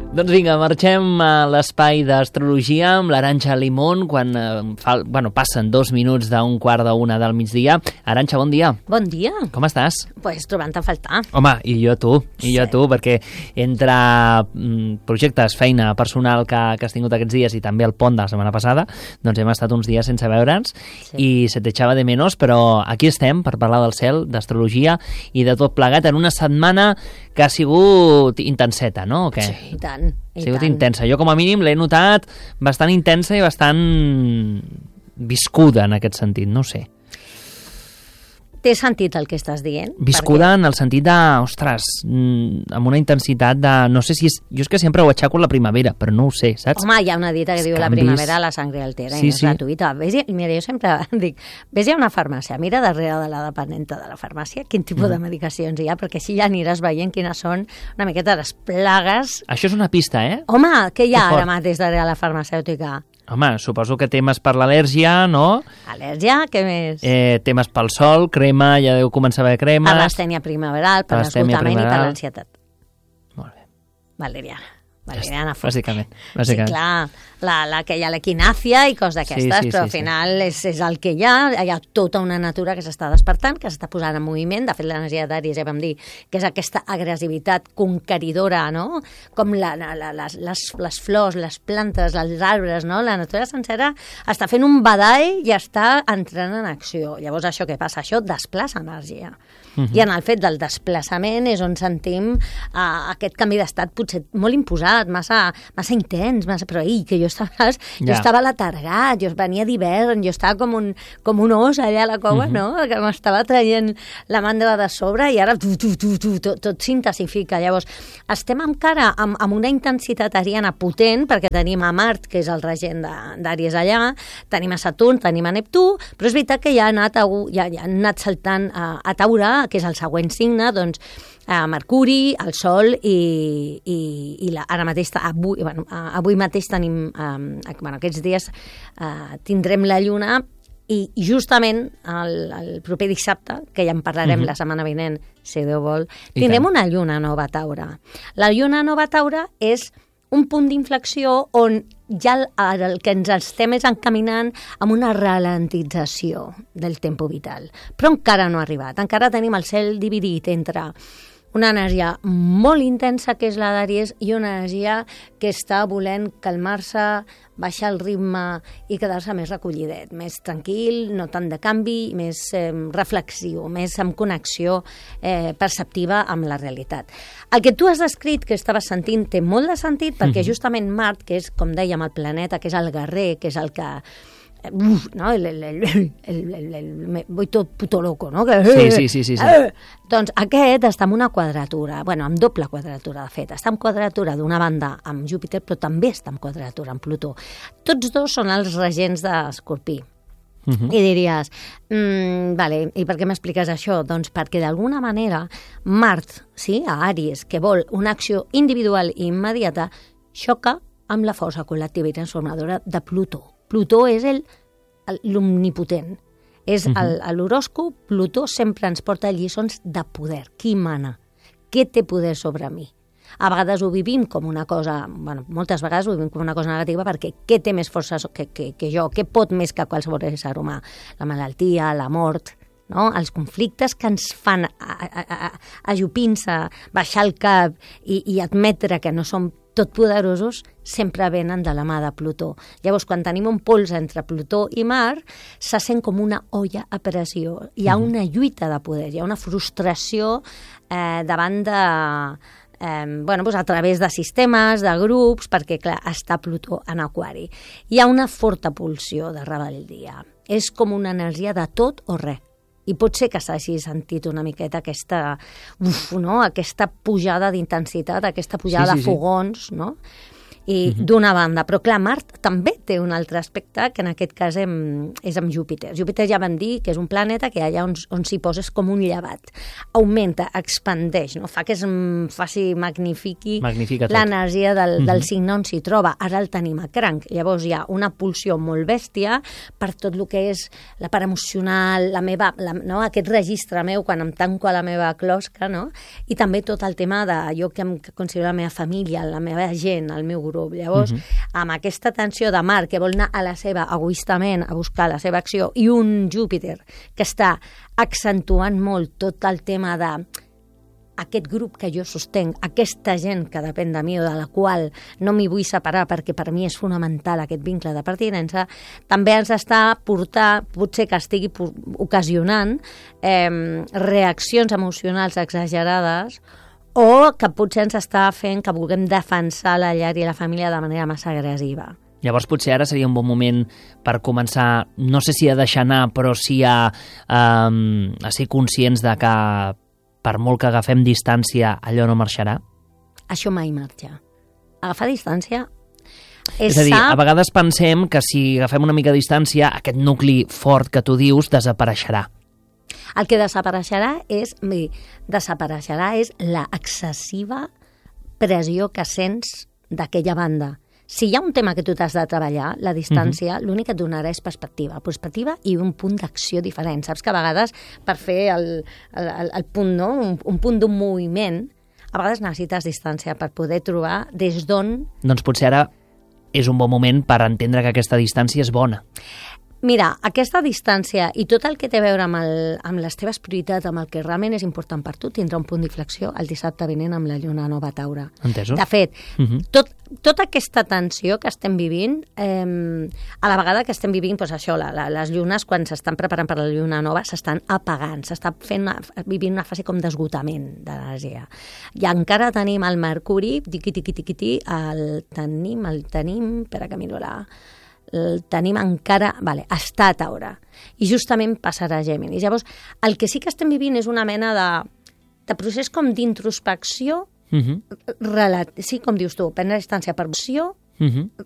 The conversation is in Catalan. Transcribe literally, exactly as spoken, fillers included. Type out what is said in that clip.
Doncs vinga, marxem a l'espai d'astrologia amb l'Arantxa Limón quan eh, fa, bueno, passen dos minuts d'un quart d'una del migdia. Arantxa, bon dia. Bon dia. Com estàs? Pues trobant a faltar. Home, i jo tu, i Sí. jo tu, perquè entre mm, projectes, feina personal que, que has tingut aquests dies i també el pont de la setmana passada, doncs hem estat uns dies sense veure'ns Sí. i se t'echava de menos, però aquí estem per parlar del cel, d'astrologia i de tot plegat en una setmana que ha sigut intenseta, no? O què? Sí, i tant. Ha I sigut tant. intensa. Jo, com a mínim, l'he notat bastant intensa i bastant viscuda en aquest sentit, no ho sé. Té sentit el que estàs dient? Viscuda en el sentit de, ostres, mm, amb una intensitat de... No sé si és... Jo és que sempre ho aixaco a la primavera, però no ho sé, saps? Home, hi ha una dita que Els diu la canvis. primavera la sangre altera Sí, i no és sí. gratuïta. Ves, mira, jo sempre dic, ves a una farmàcia, mira darrere de la dependenta de la farmàcia quin tipus Mm. de medicacions hi ha, perquè així ja aniràs veient quines són una miqueta les plagues. Això és una pista, eh? Home, què hi ha Que fort. ara mateix darrere la farmacèutica? Home, suposo que temes per l'al·lèrgia, no? Al·lèrgia, què més? Eh, temes pel sol, crema, ja deu començar a haver crema. Per l'astènia primaveral, per l'astènia l'esgotament i per primaveral. l'ansietat. Molt bé. Valeriana. Valeriana fort. Bàsicament. Sí, bàsicament. clar, la, la que hi ha l'equinàcia i coses d'aquestes, Sí, sí, però sí, al sí. final és, és el que hi ha, hi ha tota una natura que s'està despertant, que s'està posant en moviment, de fet l'energia d'Àries ja vam dir que és aquesta agressivitat conqueridora, no? Com la, la, la, les, les, les flors, les plantes, els arbres, no? La natura sencera està fent un badall i està entrant en acció. Llavors això què passa? Això desplaça energia. Uh -huh. I en el fet del desplaçament és on sentim uh, aquest canvi d'estat potser molt imposat, massa, massa intens, massa, però ei, que jo estava, jo Ja. estava letargat, jo venia d'hivern, jo estava com un, com un os allà a la cova, uh -huh. no? Que m'estava traient la mandra de sobre i ara tu, tu, tu, tu, tot, tot s'intensifica. Llavors, estem encara amb, amb una intensitat ariana potent, perquè tenim a Mart, que és el regent de- d'Àries allà, tenim a Saturn, tenim a Neptú, però és veritat que ja ha anat, a, ja, ja ha anat saltant a, a Taurà, que és el següent signe, doncs, a Mercuri, el Sol i, i, i la, ara mateix, avui, bueno, avui mateix tenim, um, bueno, aquests dies uh, tindrem la Lluna i justament el, el proper dissabte, que ja en parlarem uh -huh. la setmana vinent, si Déu vol, I tindrem tant. una Lluna nova a Taure. La Lluna nova a Taure és un punt d'inflexió on ja el, el que ens estem és encaminant amb una ralentització del tempo vital. Però encara no ha arribat. Encara tenim el cel dividit entre una energia molt intensa, que és la d'Àries, i una energia que està volent calmar-se, baixar el ritme i quedar-se més recollidet, més tranquil, no tant de canvi, més eh, reflexiu, més en connexió eh, perceptiva amb la realitat. El que tu has descrit, que estaves sentint, té molt de sentit, perquè justament Mart, que és, com dèiem, el planeta, que és el guerrer, que és el que... Uf, no? El, el, el, el, el, el, el, me voy tot puto loco, no? Que, Sí, sí, sí, sí, sí. Eh, doncs aquest està en una quadratura, bueno, amb doble quadratura, de fet. Està en quadratura d'una banda amb Júpiter, però també està en quadratura amb Plutó. Tots dos són els regents d'Escorpí. Uh -huh. I diries, mm, vale, i per què m'expliques això? Doncs perquè d'alguna manera Mart, sí, a Àries, que vol una acció individual i immediata, xoca amb la força col·lectiva i transformadora de Plutó. Plutó és el l'omnipotent. És uh -huh. el, l'horòscop, Plutó sempre ens porta lliçons de poder. Qui mana? Què té poder sobre mi? A vegades ho vivim com una cosa, bueno, moltes vegades ho vivim com una cosa negativa, perquè què té més força que, que, que jo? Què pot més que qualsevol ésser humà? La malaltia, la mort, no? Els conflictes que ens fan ajupir-se, baixar el cap i, i admetre que no som totpoderosos, sempre venen de la mà de Plutó. Llavors, quan tenim un pols entre Plutó i Mart, se sent com una olla a pressió. Hi ha una lluita de poder, hi ha una frustració eh, davant de... Eh, bueno, doncs a través de sistemes, de grups, perquè, clar, està Plutó en Aquari. Hi ha una forta pulsió de rebel·lia. És com una energia de tot o res. I pot ser que s'hagi sentit una miqueta aquesta, uf, no? Aquesta pujada d'intensitat, aquesta pujada Sí, sí, de fogons, no? i uh-huh. d'una banda. Però clar, Mart també té un altre aspecte que en aquest cas hem, és amb Júpiter. Júpiter ja vam dir que és un planeta que allà on, on s'hi poses com un llevat. Augmenta, expandeix, no? Fa que es faci, magnifiqui l'energia del, uh-huh. del signe on s'hi troba. Ara el tenim a cranc. Llavors hi ha una pulsió molt bèstia per tot el que és la part emocional, la meva, la, no? aquest registre meu quan em tanco a la meva closca, no? I també tot el tema d'allò que em considero la meva família, la meva gent, el meu grup. Llavors, uh-huh. amb aquesta tensió de Mart que vol anar a la seva, egoistament, a buscar la seva acció, i un Júpiter que està accentuant molt tot el tema de aquest grup que jo sostenc, aquesta gent que depèn de mi o de la qual no m'hi vull separar perquè per mi és fonamental aquest vincle de pertinença, també ens està portant, potser que estigui ocasionant eh, reaccions emocionals exagerades o que potser ens està fent que vulguem defensar la llar i la família de manera massa agressiva. Llavors potser ara seria un bon moment per començar, no sé si a deixar anar, però sí a, um, a ser conscients de que per molt que agafem distància, allò no marxarà? Això mai marxa. Agafar distància és, és a dir, sap... a vegades pensem que si agafem una mica de distància, aquest nucli fort que tu dius desapareixerà. El que desapareixerà és, miri, desapareixerà és l'excessiva pressió que sents d'aquella banda. Si hi ha un tema que tu t'has de treballar, la distància, uh-huh. l'únic que et donarà és perspectiva. Perspectiva i un punt d'acció diferent. Saps que a vegades, per fer el, el, el punt, no? un, un punt d'un moviment, a vegades necessites distància per poder trobar des d'on... Doncs potser ara és un bon moment per entendre que aquesta distància és bona. Mira, aquesta distància i tot el que té a veure amb, el, amb les teves prioritats, amb el que realment és important per tu, tindrà un punt d'inflexió el dissabte vinent amb la lluna nova a Taure. Entesos. De fet, uh-huh. tot, tota aquesta tensió que estem vivint, eh, a la vegada que estem vivint, doncs això, la, la, les llunes, quan s'estan preparant per la lluna nova, s'estan apagant, s'està fent una, vivint una fase com d'esgotament d'energia. I encara tenim el Mercuri, tiqui, tiqui, tiqui, tiqui, el tenim, el tenim, espera que miro la... el tenim encara, vale, està a Taure, i justament passarà a Géminis. Llavors, el que sí que estem vivint és una mena de, de procés com d'introspecció, uh-huh. relat, sí, com dius tu, prendre distància per opció, uh-huh.